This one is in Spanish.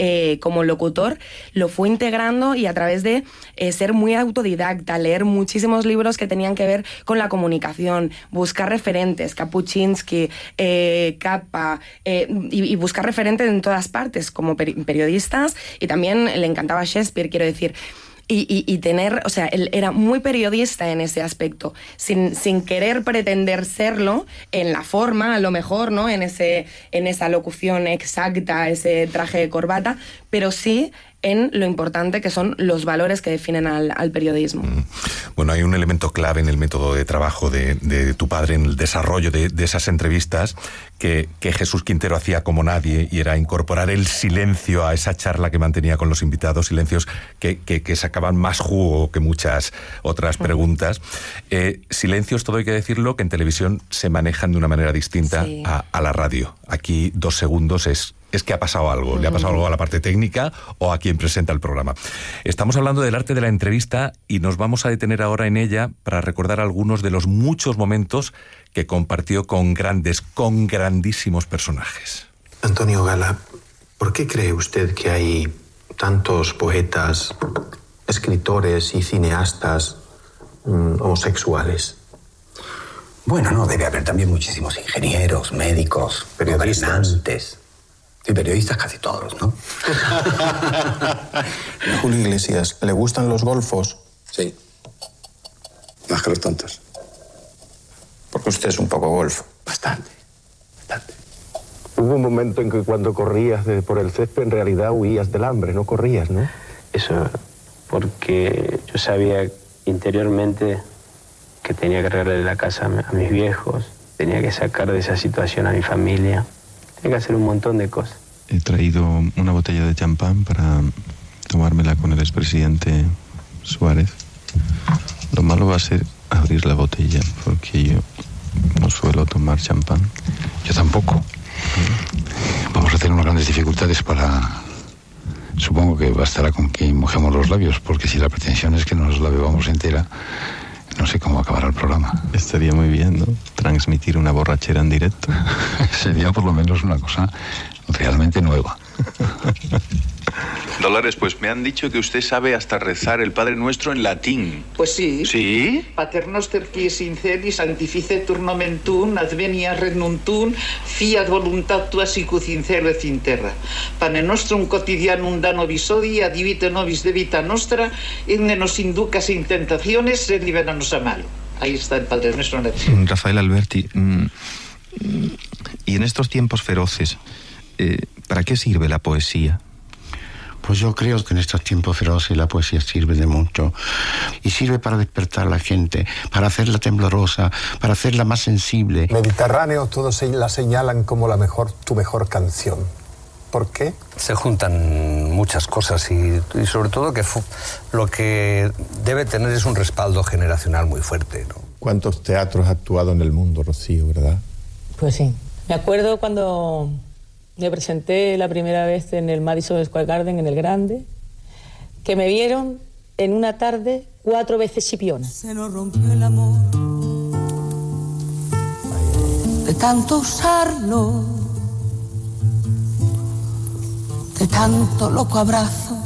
como locutor, lo fue integrando y a través de ser muy autodidacta, leer muchísimos libros que tenían que ver con la comunicación, buscar referentes, Kapuscinski, Capa, y buscar referentes en todas partes, como periodistas, y también le encantaba Shakespeare, quiero decir. Y tener, o sea, él era muy periodista en ese aspecto, sin querer pretender serlo en la forma, a lo mejor, ¿no? En esa locución exacta, ese traje de corbata, pero sí en lo importante que son los valores que definen al periodismo. Bueno, hay un elemento clave en el método de trabajo de tu padre, en el desarrollo de esas entrevistas, que Jesús Quintero hacía como nadie, y era incorporar el silencio a esa charla que mantenía con los invitados, silencios que sacaban más jugo que muchas otras preguntas. Silencios, todo hay que decirlo, que en televisión se manejan de una manera distinta a la radio. Aquí 2 segundos es que ha pasado algo, le ha pasado algo a la parte técnica o a quien presenta el programa. Estamos hablando del arte de la entrevista y nos vamos a detener ahora en ella para recordar algunos de los muchos momentos que compartió con grandísimos personajes. Antonio Gala, ¿por qué cree usted que hay tantos poetas, escritores y cineastas homosexuales? Bueno, no, debe haber también muchísimos ingenieros, médicos, gobernantes. Y periodistas casi todos, ¿no? Julio Iglesias, ¿le gustan los golfos? Sí. Más que los tontos. Porque usted es un poco golfo. Bastante. Hubo un momento en que cuando corrías por el césped, en realidad huías del hambre, no corrías, ¿no? Eso, porque yo sabía interiormente que tenía que arreglarle la casa a mis viejos, tenía que sacar de esa situación a mi familia. Hay que hacer un montón de cosas. He traído una botella de champán para tomármela con el expresidente Suárez. Lo malo va a ser abrir la botella, porque yo no suelo tomar champán. Yo tampoco. Vamos a tener unas grandes dificultades para... Supongo que bastará con que mojemos los labios, porque si la pretensión es que nos la bebamos entera, no sé cómo acabará el programa. Estaría muy bien, ¿no? Transmitir una borrachera en directo. Sería por lo menos una cosa realmente nueva. Dolores, pues me han dicho que usted sabe hasta rezar el Padre Nuestro en latín. Pues sí. ¿Sí? Pater noster qui es in celis, sanctificetur nomen tuum, adveniat regnum tuum, fiat voluntat tua sicut in cielo et in terra. Pane nostrum quotidianum da nobis hodie, adivite nobis debita nostra, et ne nos inducas in tentaciones, sed liberanos a malo. Ahí está el Padre Nuestro en latín. Rafael Alberti, y en estos tiempos feroces, ¿para qué sirve la poesía? Pues yo creo que en estos tiempos feroces la poesía sirve de mucho. Y sirve para despertar a la gente, para hacerla temblorosa, para hacerla más sensible. Mediterráneo, todos la señalan como tu mejor canción. ¿Por qué? Se juntan muchas cosas y sobre todo que lo que debe tener es un respaldo generacional muy fuerte, ¿no? ¿Cuántos teatros has actuado en el mundo, Rocío, verdad? Pues sí. Me acuerdo cuando me presenté la primera vez en el Madison Square Garden, en el Grande, que me vieron en una tarde 4 veces Chipiona. Se nos rompió el amor de tanto usarlo, de tanto loco abrazo